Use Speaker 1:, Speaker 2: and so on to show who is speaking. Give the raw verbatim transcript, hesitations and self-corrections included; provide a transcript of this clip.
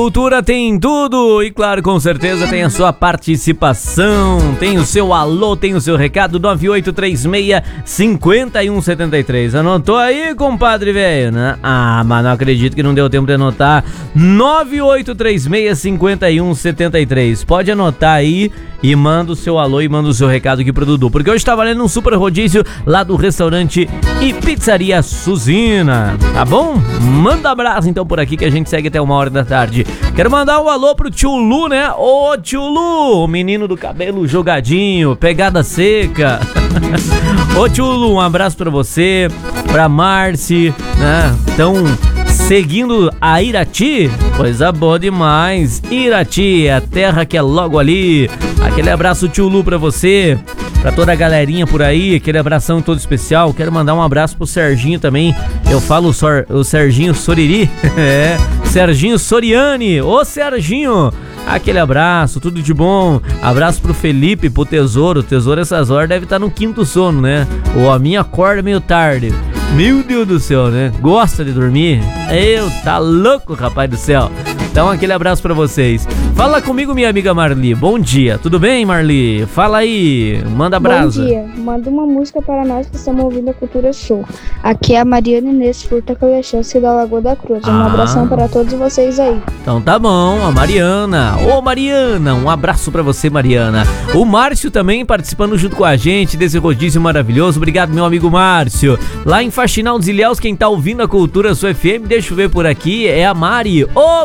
Speaker 1: Cultura tem tudo e, claro, com certeza tem a sua participação, tem o seu alô, tem o seu recado, nove oito três seis, cinco um sete três. Anotou aí, compadre velho, né? Ah, mas não acredito que não deu tempo de anotar. nove oito três seis, cinco um sete três. Pode anotar aí e manda o seu alô e manda o seu recado aqui pro Dudu, porque hoje tá valendo um super rodízio lá do restaurante e pizzaria Suzina, tá bom? Manda abraço então por aqui que a gente segue até uma hora da tarde. Quero mandar um alô pro tio Lu, né? Ô tio Lu, o menino do cabelo jogadinho, pegada seca. Ô tio Lu, um abraço pra você, pra Marci, né? Então, seguindo a Irati, coisa boa demais. Irati, a terra que é logo ali. Aquele abraço tio Lu pra você, pra toda a galerinha por aí, aquele abração todo especial. Quero mandar um abraço pro Serginho também. Eu falo o, Sor, o Serginho Soriri. É, Serginho Soriani. Ô Serginho, aquele abraço, tudo de bom. Abraço pro Felipe, pro Tesouro. O Tesouro essas horas deve estar no quinto sono, né? Ou a minha acorda meio tarde. Meu Deus do céu, né? Gosta de dormir? Eu, tá louco, rapaz do céu. Então, aquele abraço pra vocês. Fala comigo, minha amiga Marli. Bom dia. Tudo bem, Marli? Fala aí. Manda brasa.
Speaker 2: Bom dia. Manda uma música para nós que estamos ouvindo a Cultura Show. Aqui é a Mariana Inês Furta Calexense da Lagoa da Cruz. Um ah. abração para todos vocês aí.
Speaker 1: Então tá bom, a Mariana. Ô, Mariana, um abraço pra você, Mariana. O Márcio também participando junto com a gente desse rodízio maravilhoso. Obrigado, meu amigo Márcio. Lá em Faxinal dos Ilhéus, quem tá ouvindo a Cultura Sua F M, deixa eu ver por aqui, é a Mari. Ô,